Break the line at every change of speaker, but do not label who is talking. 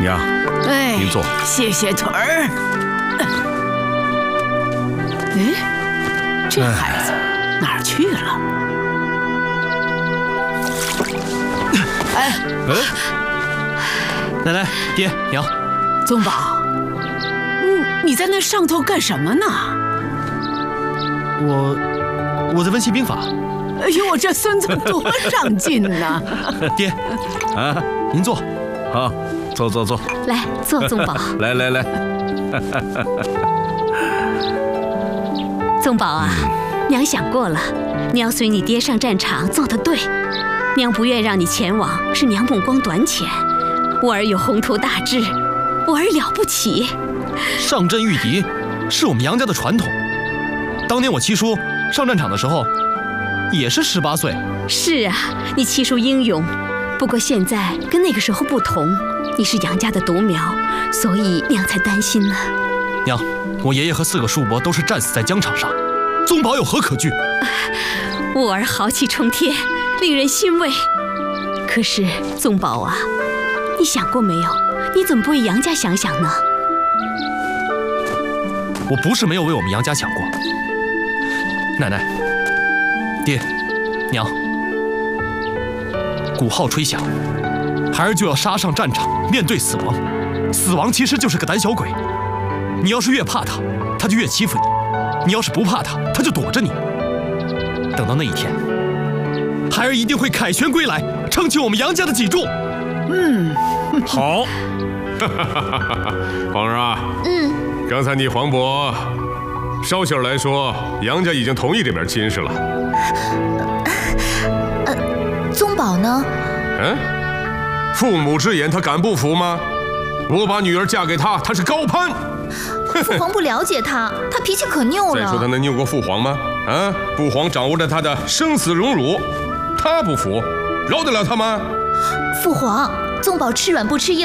娘，
哎，
您坐。
谢谢腿儿。哎，这孩子哪儿去了？哎，
奶奶、爹、娘，
宗宝，你在那上头干什么呢？
我在温习兵法。
哎呦，我这孙子多上进呐！
爹，
啊，
您坐。
好，坐。
来，坐，宗宝。
来。
宗宝啊，娘想过了，你要随你爹上战场做得对。娘不愿让你前往，是娘目光短浅。我儿有宏图大志，我儿了不起。
上阵御敌是我们杨家的传统。当年我七叔上战场的时候，也是18岁。
是啊，你七叔英勇，不过现在跟那个时候不同，你是杨家的独苗，所以娘才担心呢。
娘，我爷爷和4个叔伯都是战死在疆场上，宗宝有何可惧？
我儿豪气冲天，令人欣慰。可是宗宝啊，你想过没有，你怎么不为杨家想想呢？
我不是没有为我们杨家想过。奶奶、爹、娘，鼓号吹响，孩儿就要杀上战场，面对死亡。死亡其实就是个胆小鬼，你要是越怕他，他就越欺负你；你要是不怕他，他就躲着你。等到那一天，孩儿一定会凯旋归来，撑起我们杨家的脊柱。
好。皇儿啊，刚才你黄渤捎信来说，杨家已经同意这门亲事了。
宗宝呢？
父母之言，他敢不服吗？我把女儿嫁给他，他是高攀。
父皇不了解他，他脾气可拗了。
再说他能拗过父皇吗？父皇掌握着他的生死荣辱，他不服，饶得了他吗？
父皇，宗宝吃软不吃硬，